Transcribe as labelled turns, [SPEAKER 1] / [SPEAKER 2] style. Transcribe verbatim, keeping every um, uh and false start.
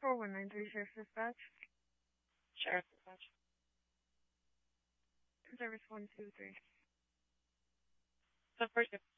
[SPEAKER 1] four one nine three Sheriff's Dispatch.
[SPEAKER 2] Sheriff's Dispatch.
[SPEAKER 1] Service one two three.
[SPEAKER 2] So first,